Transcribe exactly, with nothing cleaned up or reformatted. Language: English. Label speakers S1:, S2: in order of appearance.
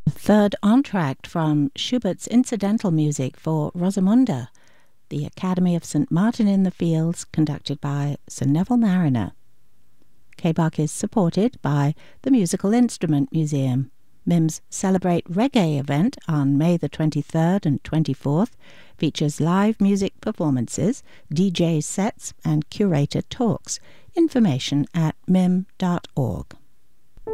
S1: Third entr'acte from Schubert's incidental music for Rosamunde, the Academy of Saint Martin in the Fields, conducted by Sir Neville Marriner. K B U C is supported by the Musical Instrument Museum. M I M's Celebrate Reggae event on May the twenty-third and twenty-fourth features live music performances, D J sets and curated talks. Information at mim dot org.